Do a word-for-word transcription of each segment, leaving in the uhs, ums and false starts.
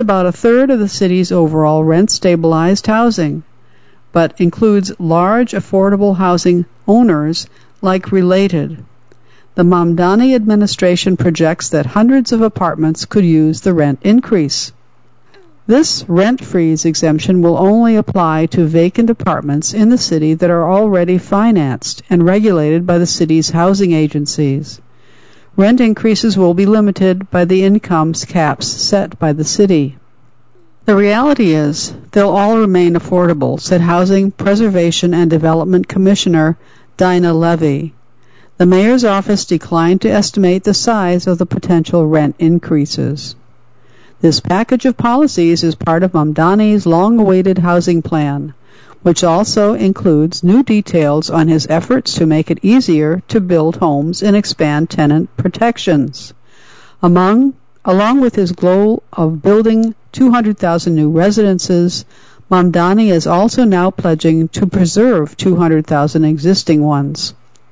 about a third of the city's overall rent-stabilized housing, but includes large affordable housing owners like Related. The Mamdani administration projects that hundreds of apartments could use the rent increase. This rent freeze exemption will only apply to vacant apartments in the city that are already financed and regulated by the city's housing agencies. Rent increases will be limited by the income caps set by the city. The reality is, they'll all remain affordable, said Housing Preservation and Development Commissioner Dinah Levy. The mayor's office declined to estimate the size of the potential rent increases. This package of policies is part of Mamdani's long-awaited housing plan, which also includes new details on his efforts to make it easier to build homes and expand tenant protections. Among, along with his goal of building two hundred thousand new residences, Mamdani is also now pledging to preserve two hundred thousand existing ones.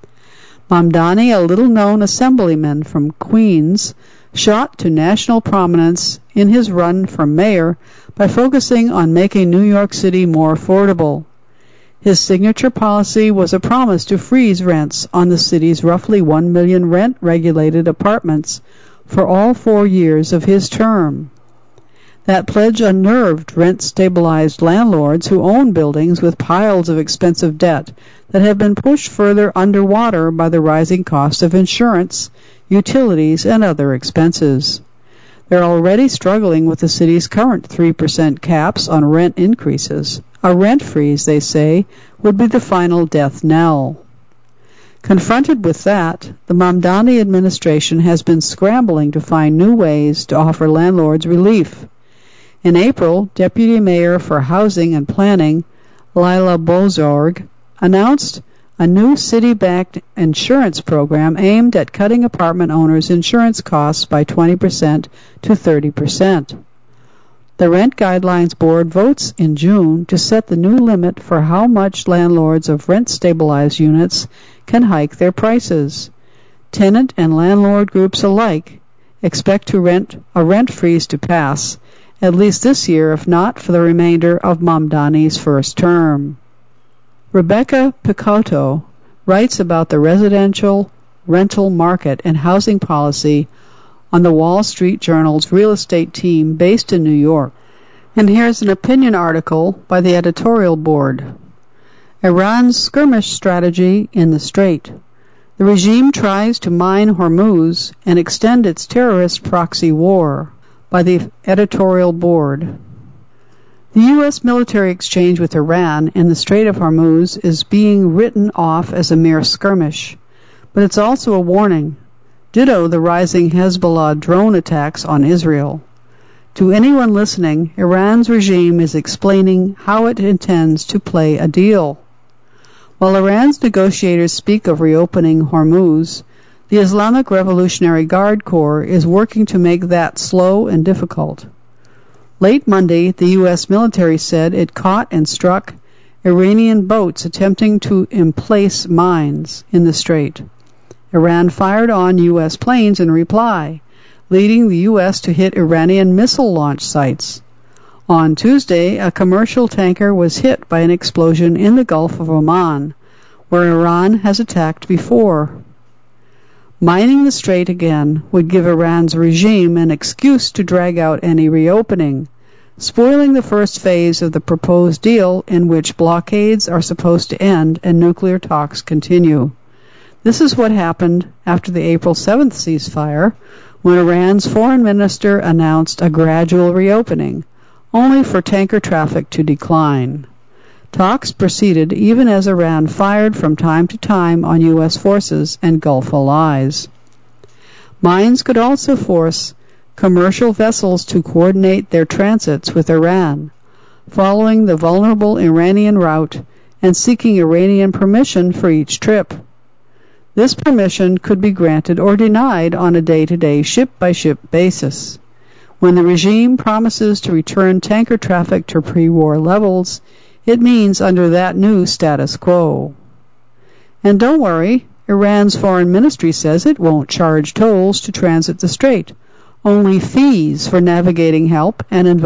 Mamdani, a little-known assemblyman from Queens, shot to national prominence in his run for mayor by focusing on making New York City more affordable. His signature policy was a promise to freeze rents on the city's roughly one million rent-regulated apartments for all four years of his term. That pledge unnerved rent-stabilized landlords who own buildings with piles of expensive debt that have been pushed further underwater by the rising cost of insurance, utilities, and other expenses. They're already struggling with the city's current three percent caps on rent increases. A rent freeze, they say, would be the final death knell. Confronted with that, the Mamdani administration has been scrambling to find new ways to offer landlords relief. In April, Deputy Mayor for Housing and Planning, Lila Bozorg, announced a new city-backed insurance program aimed at cutting apartment owners' insurance costs by twenty percent to thirty percent. The Rent Guidelines Board votes in June to set the new limit for how much landlords of rent-stabilized units can hike their prices. Tenant and landlord groups alike expect to rent a rent freeze to pass, at least this year, if not for the remainder of Mamdani's first term. Rebecca Picotto writes about the residential rental market and housing policy on the Wall Street Journal's real estate team based in New York. And here's an opinion article by the editorial board. Iran's skirmish strategy in the Strait. The regime tries to mine Hormuz and extend its terrorist proxy war, by the editorial board. The U S military exchange with Iran in the Strait of Hormuz is being written off as a mere skirmish, but it's also a warning. Ditto the rising Hezbollah drone attacks on Israel. To anyone listening, Iran's regime is explaining how it intends to play a deal. While Iran's negotiators speak of reopening Hormuz, the Islamic Revolutionary Guard Corps is working to make that slow and difficult. Late Monday, the U S military said it caught and struck Iranian boats attempting to emplace mines in the strait. Iran fired on U S planes in reply, leading the U S to hit Iranian missile launch sites. On Tuesday, a commercial tanker was hit by an explosion in the Gulf of Oman, where Iran has attacked before. Mining the strait again would give Iran's regime an excuse to drag out any reopening, spoiling the first phase of the proposed deal in which blockades are supposed to end and nuclear talks continue. This is what happened after the April seventh ceasefire, when Iran's foreign minister announced a gradual reopening, only for tanker traffic to decline. Talks proceeded even as Iran fired from time to time on U S forces and Gulf allies. Mines could also force commercial vessels to coordinate their transits with Iran, following the vulnerable Iranian route and seeking Iranian permission for each trip. This permission could be granted or denied on a day-to-day ship-by-ship basis. When the regime promises to return tanker traffic to pre-war levels, it means under that new status quo. And don't worry, Iran's foreign ministry says it won't charge tolls to transit the strait, only fees for navigating help and